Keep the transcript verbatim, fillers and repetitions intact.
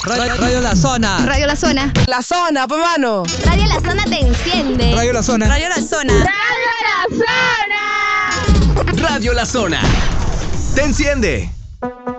Radio, Radio La Zona. Radio La Zona. La Zona, pues mano. Radio La Zona te enciende. Radio La Zona. Radio La Zona. Radio La Zona. Radio La Zona. Te enciende.